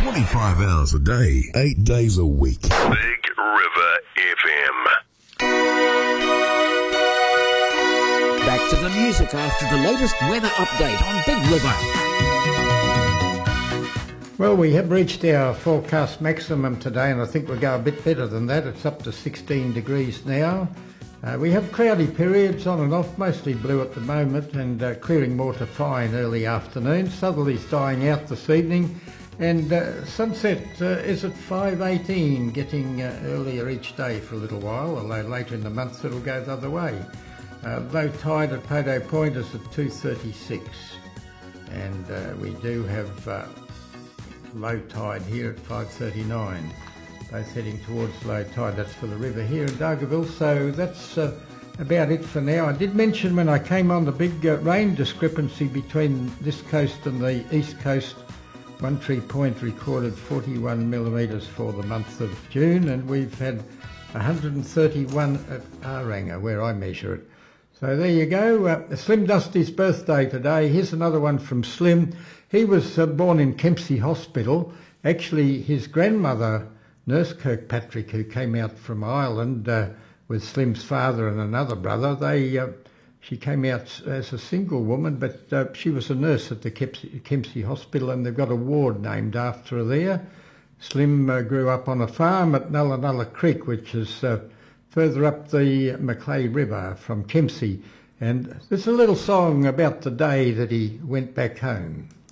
25 hours a day, 8 days a week. Big River FM. Back to the music after the latest weather update on Big River. Well, we have reached our forecast maximum today, and I think we'll go a bit better than that. It's up to 16 degrees now. We have cloudy periods on and off, mostly blue at the moment, and clearing more to fine early afternoon. Southerlies dying out this evening, and sunset is at 5:18, getting earlier each day for a little while, although later in the month it'll go the other way. Low tide at Podo Point is at 2:36, and we do have low tide here at 5:39. Both heading towards low tide. That's for the river here in Dargaville. So that's about it for now. I did mention when I came on the big rain discrepancy between this coast and the east coast. One Tree Point recorded 41 millimetres for the month of June, and we've had 131 at Aranga, where I measure it. So there you go. Slim Dusty's birthday today. Here's another one from Slim. He was born in Kempsey Hospital. Actually, his grandmother, Nurse Kirkpatrick, who came out from Ireland with Slim's father and another brother, she came out as a single woman, but she was a nurse at the Kempsey Hospital, and they've got a ward named after her there. Slim grew up on a farm at Nulla Nulla Creek, which is further up the Macleay River from Kempsey. And there's a little song about the day that he went back home.